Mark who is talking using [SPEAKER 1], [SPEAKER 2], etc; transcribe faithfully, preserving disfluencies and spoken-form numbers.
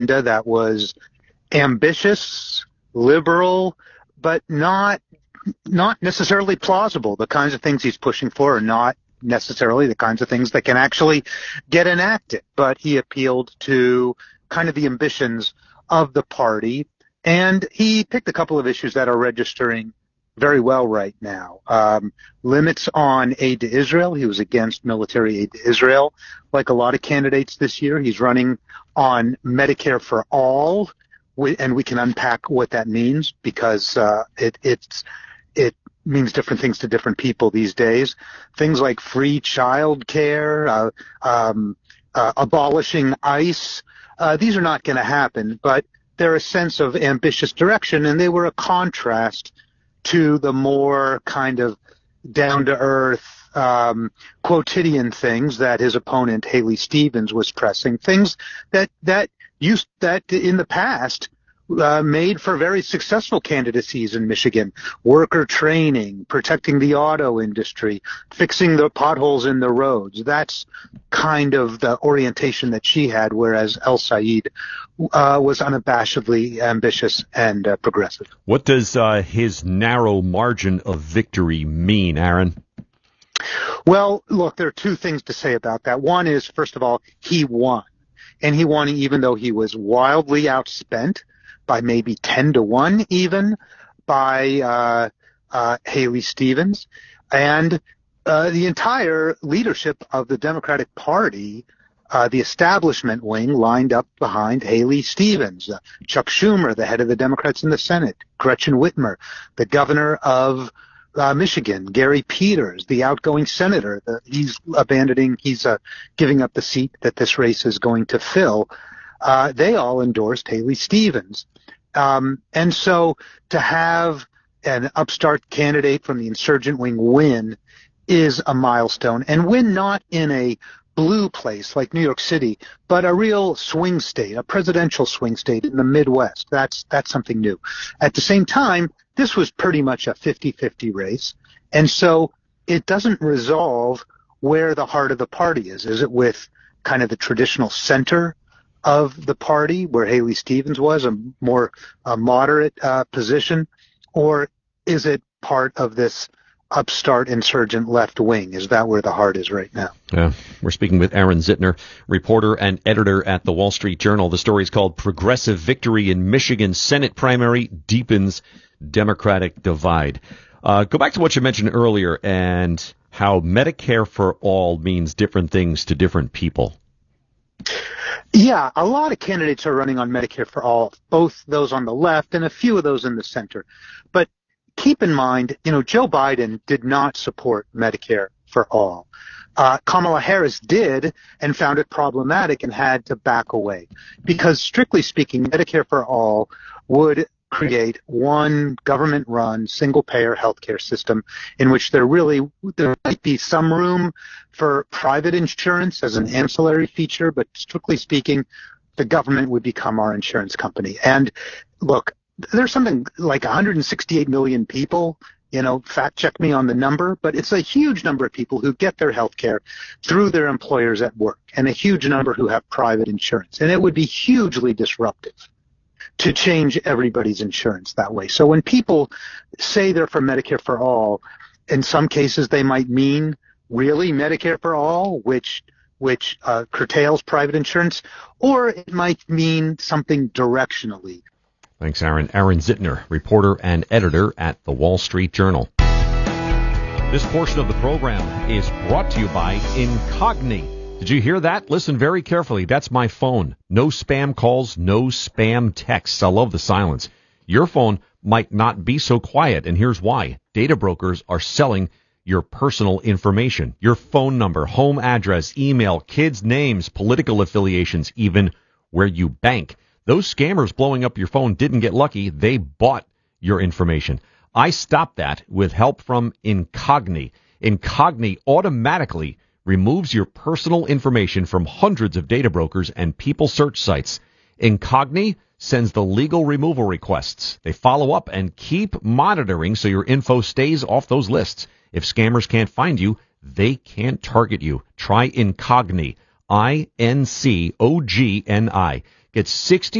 [SPEAKER 1] that was ambitious, liberal, but not not necessarily plausible. The kinds of things he's pushing for are not necessarily the kinds of things that can actually get enacted. But he appealed to kind of the ambitions of the party, and he picked a couple of issues that are registering very well right now. Um, limits on aid to Israel. He was against military aid to Israel. Like a lot of candidates this year, he's running on Medicare for all, and we can unpack what that means because uh, it it's it means different things to different people these days. Things like free child care, uh, um, uh, abolishing ICE. Uh, these are not going to happen, but they're a sense of ambitious direction, and they were a contrast to the more kind of down-to-earth, um, quotidian things that his opponent Haley Stevens was pressing. Things that that used that in the past uh, made for very successful candidacies in Michigan: worker training, protecting the auto industry, fixing the potholes in the roads. That's kind of the orientation that she had, whereas El Said uh, was unabashedly ambitious and uh, progressive.
[SPEAKER 2] What does uh, his narrow margin of victory mean, Aaron?
[SPEAKER 1] Well, look, there are two things to say about that. One is, first of all, he won. And he won even though he was wildly outspent by maybe ten to one even by uh, uh, Haley Stevens. And uh, the entire leadership of the Democratic Party, uh, the establishment wing, lined up behind Haley Stevens. Uh, Chuck Schumer, the head of the Democrats in the Senate, Gretchen Whitmer, the governor of Uh, Michigan, Gary Peters, the outgoing senator, the, he's abandoning, he's uh, giving up the seat that this race is going to fill. Uh, they all endorsed Haley Stevens. Um, and so to have an upstart candidate from the insurgent wing win is a milestone, and win not in a blue place like New York City, but a real swing state, a presidential swing state in the Midwest. That's, that's something new. At the same time, this was pretty much a fifty-fifty race, and so it doesn't resolve where the heart of the party is. Is it with kind of the traditional center of the party, where Haley Stevens was, a more a moderate uh, position, or is it part of this upstart insurgent left wing? Is that where the heart is right now?
[SPEAKER 2] Yeah. We're speaking with Aaron Zitner, reporter and editor at the Wall Street Journal. The story is called Progressive Victory in Michigan Senate Primary Deepens Democratic Divide. Uh, go back to what you mentioned earlier and how Medicare for all means different things to different people.
[SPEAKER 1] Yeah, a lot of candidates are running on Medicare for all, both those on the left and a few of those in the center. But keep in mind, you know, Joe Biden did not support Medicare for all. Uh, Kamala Harris did and found it problematic and had to back away because, strictly speaking, Medicare for all would create one government-run, single-payer healthcare system in which there really there might be some room for private insurance as an ancillary feature, but strictly speaking, the government would become our insurance company. And look, there's something like one hundred sixty-eight million people, you know, fact check me on the number, but it's a huge number of people who get their health care through their employers at work, and a huge number who have private insurance. And it would be hugely disruptive to change everybody's insurance that way. So when people say they're for Medicare for all, in some cases they might mean really Medicare for all, which which uh, curtails private insurance, or it might mean something directionally.
[SPEAKER 2] Thanks, Aaron. Aaron Zitner, reporter and editor at the Wall Street Journal. This portion of the program is brought to you by Incogni. Did you hear that? Listen very carefully. That's my phone. No spam calls, no spam texts. I love the silence. Your phone might not be so quiet, and here's why. Data brokers are selling your personal information, your phone number, home address, email, kids' names, political affiliations, even where you bank. Those scammers blowing up your phone didn't get lucky. They bought your information. I stopped that with help from Incogni. Incogni automatically removes your personal information from hundreds of data brokers and people search sites. Incogni sends the legal removal requests. They follow up and keep monitoring so your info stays off those lists. If scammers can't find you, they can't target you. Try Incogni. I N C O G N I. Get sixty